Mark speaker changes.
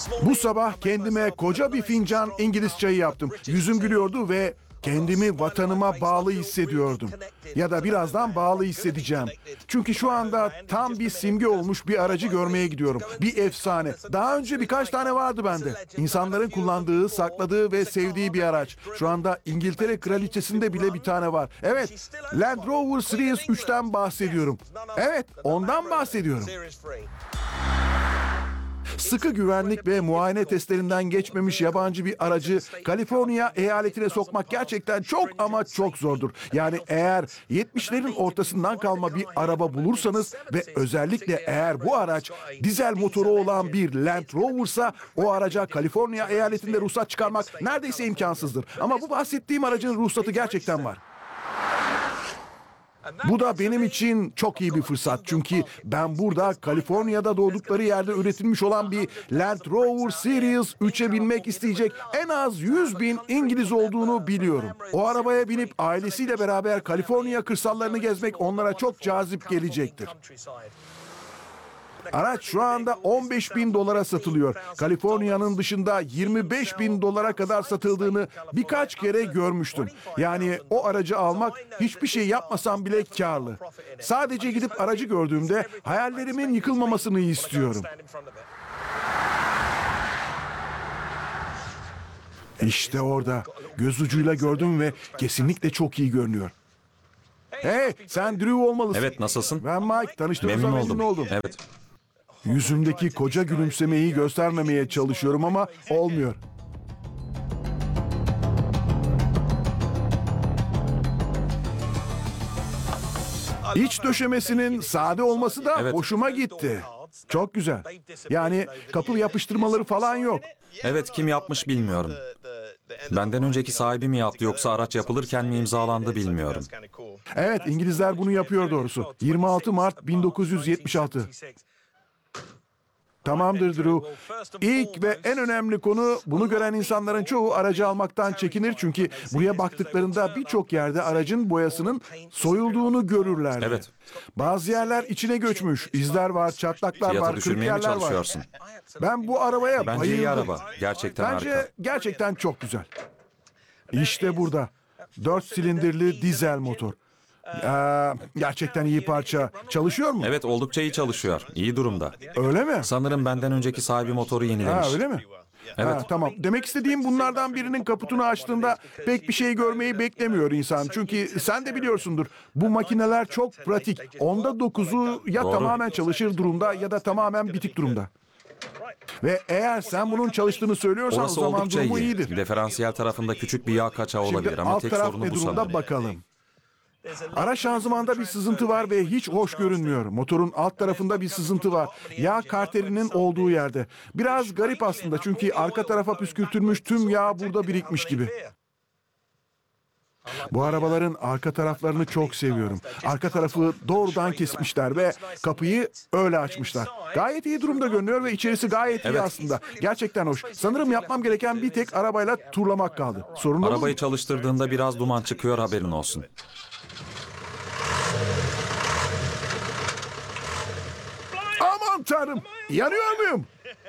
Speaker 1: Bu sabah kendime koca bir fincan İngiliz çayı yaptım. Yüzüm gülüyordu ve kendimi vatanıma bağlı hissediyordum. Ya da birazdan bağlı hissedeceğim. Çünkü şu anda tam bir simge olmuş bir aracı görmeye gidiyorum. Bir efsane. Daha önce birkaç tane vardı bende. İnsanların kullandığı, sakladığı ve sevdiği bir araç. Şu anda İngiltere Kraliçesi'nde bile bir tane var. Evet, Land Rover Series 3'ten bahsediyorum. Evet, ondan bahsediyorum. Sıkı güvenlik ve muayene testlerinden geçmemiş yabancı bir aracı Kaliforniya eyaletine sokmak gerçekten çok ama çok zordur. Yani eğer 70'lerin ortasından kalma bir araba bulursanız ve özellikle eğer bu araç dizel motoru olan bir Land Rover'sa o araca Kaliforniya eyaletinde ruhsat çıkarmak neredeyse imkansızdır. Ama bu bahsettiğim aracın ruhsatı gerçekten var. Bu da benim için çok iyi bir fırsat. Çünkü ben burada Kaliforniya'da doğdukları yerde üretilmiş olan bir Land Rover Series 3'e binmek isteyecek en az 100.000 İngiliz olduğunu biliyorum. O arabaya binip ailesiyle beraber Kaliforniya kırsallarını gezmek onlara çok cazip gelecektir. Araç şu anda $15.000 satılıyor. Kaliforniya'nın dışında $25.000 kadar satıldığını birkaç kere görmüştüm. Yani o aracı almak hiçbir şey yapmasam bile kârlı. Sadece gidip aracı gördüğümde hayallerimin yıkılmamasını istiyorum. İşte orada. Göz ucuyla gördüm ve kesinlikle çok iyi görünüyor. Hey, sen Drew olmalısın.
Speaker 2: Evet, nasılsın?
Speaker 1: Ben Mike, tanıştığımıza
Speaker 2: Memnun oldum.
Speaker 1: Evet.
Speaker 2: Evet.
Speaker 1: Yüzümdeki koca gülümsemeyi göstermemeye çalışıyorum ama olmuyor. İç döşemesinin sade olması da
Speaker 2: Evet.
Speaker 1: hoşuma gitti. Çok güzel. Yani kapı yapıştırmaları falan yok.
Speaker 2: Evet, kim yapmış bilmiyorum. Benden önceki sahibi mi yaptı yoksa araç yapılırken mi imzalandı bilmiyorum.
Speaker 1: Evet, İngilizler bunu yapıyor doğrusu. 26 Mart 1976. Tamamdır Drew. İlk ve en önemli konu, bunu gören insanların çoğu aracı almaktan çekinir çünkü buraya baktıklarında birçok yerde aracın boyasının soyulduğunu görürler.
Speaker 2: Evet.
Speaker 1: Bazı yerler içine göçmüş, izler var, çatlaklar var,
Speaker 2: Fiyatı
Speaker 1: kırık
Speaker 2: düşürmeye mi
Speaker 1: yerler var.
Speaker 2: çalışıyorsun?
Speaker 1: Ben bu arabaya
Speaker 2: Bence
Speaker 1: bayıldım.
Speaker 2: iyi araba. Gerçekten
Speaker 1: Bence
Speaker 2: harika.
Speaker 1: gerçekten çok güzel. İşte burada. 4 silindirli dizel motor. Gerçekten iyi parça. Çalışıyor mu?
Speaker 2: Evet, oldukça iyi çalışıyor. İyi durumda.
Speaker 1: Öyle mi?
Speaker 2: Sanırım benden önceki sahibi motoru yenilemiş.
Speaker 1: Ha, öyle mi?
Speaker 2: Evet.
Speaker 1: Ha, tamam. Demek istediğim bunlardan birinin kaputunu açtığında pek bir şey görmeyi beklemiyor insan. Çünkü sen de biliyorsundur. Bu makineler çok pratik. Onda 9'u ya
Speaker 2: Doğru.
Speaker 1: tamamen çalışır durumda ya da tamamen bitik durumda. Ve eğer sen bunun çalıştığını söylüyorsan
Speaker 2: Orası
Speaker 1: o zaman
Speaker 2: oldukça
Speaker 1: durumu
Speaker 2: iyi.
Speaker 1: iyidir.
Speaker 2: Diferansiyel tarafında küçük bir yağ kaçağı olabilir
Speaker 1: Şimdi
Speaker 2: ama
Speaker 1: alt
Speaker 2: tek
Speaker 1: taraf
Speaker 2: sorunu
Speaker 1: ne
Speaker 2: bu
Speaker 1: durumda
Speaker 2: sanırım.
Speaker 1: bakalım. Ara şanzımanda bir sızıntı var ve hiç hoş görünmüyor. Motorun alt tarafında bir sızıntı var. Yağ karterinin olduğu yerde. Biraz garip aslında çünkü arka tarafa püskürtülmüş tüm yağ burada birikmiş gibi. Bu arabaların arka taraflarını çok seviyorum. Arka tarafı doğrudan kesmişler ve kapıyı öyle açmışlar. Gayet iyi durumda görünüyor ve içerisi gayet iyi
Speaker 2: Evet.
Speaker 1: aslında. Gerçekten hoş. Sanırım yapmam gereken bir tek arabayla turlamak kaldı. Sorun olur mu?
Speaker 2: Arabayı çalıştırdığında biraz duman çıkıyor, haberin olsun.
Speaker 1: Aman tanrım! Yanıyor muyum?